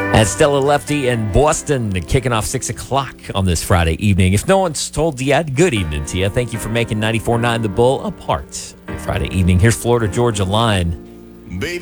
That's Stella Lefty and Boston kicking off 6 o'clock on this Friday evening. If no one's told you yet, good evening to you. Thank you for making 94.9 The Bull a part of your Friday evening. Here's Florida Georgia Line. Baby.